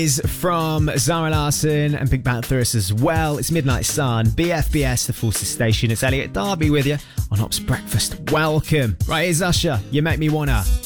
Is from Zara Larsson and Big Banthurus as well. It's Midnight Sun, BFBS, the Forces Station. It's Elliot Darby with you on Ops Breakfast. Welcome. Right, here's Usher. You make me wanna.